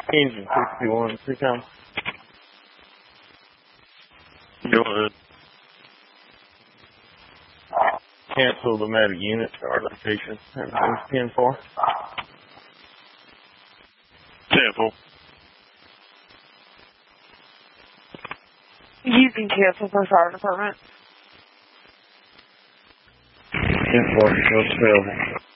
Engine 61, pre-com. Go ahead. Cancel the medic unit to our location. Everything's 10-4. Cancel. You can cancel for fire department. 10-4, no spell.